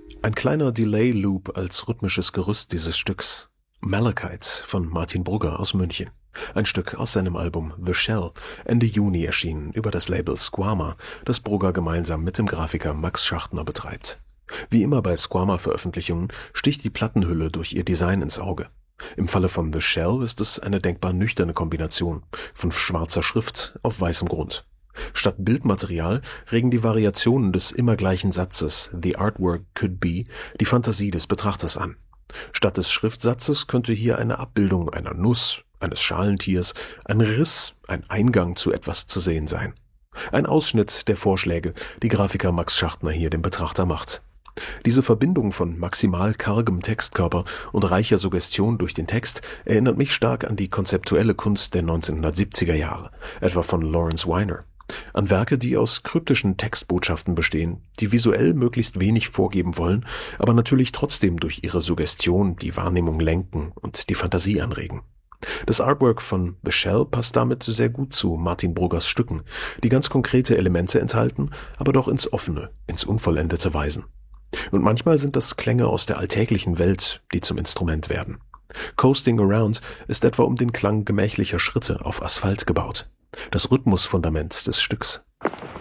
Ein kleiner Delay-Loop als rhythmisches Gerüst dieses Stücks. Malachite von Martin Brugger aus München. Ein Stück aus seinem Album The Shell, Ende Juni erschienen über das Label Squama, das Brugger gemeinsam mit dem Grafiker Max Schachtner betreibt. Wie immer bei Squama-Veröffentlichungen sticht die Plattenhülle durch ihr Design ins Auge. Im Falle von The Shell ist es eine denkbar nüchterne Kombination von schwarzer Schrift auf weißem Grund. Statt Bildmaterial regen die Variationen des immer gleichen Satzes "The artwork could be" die Fantasie des Betrachters an. Statt des Schriftsatzes könnte hier eine Abbildung einer Nuss, eines Schalentiers, ein Riss, ein Eingang zu etwas zu sehen sein. Ein Ausschnitt der Vorschläge, die Grafiker Max Schachtner hier dem Betrachter macht. Diese Verbindung von maximal kargem Textkörper und reicher Suggestion durch den Text erinnert mich stark an die konzeptuelle Kunst der 1970er Jahre, etwa von Lawrence Weiner. An Werke, die aus kryptischen Textbotschaften bestehen, die visuell möglichst wenig vorgeben wollen, aber natürlich trotzdem durch ihre Suggestion die Wahrnehmung lenken und die Fantasie anregen. Das Artwork von The Shell passt damit sehr gut zu Martin Bruggers Stücken, die ganz konkrete Elemente enthalten, aber doch ins Offene, ins Unvollendete weisen. Und manchmal sind das Klänge aus der alltäglichen Welt, die zum Instrument werden. Coasting Around ist etwa um den Klang gemächlicher Schritte auf Asphalt gebaut. Das Rhythmusfundament des Stücks.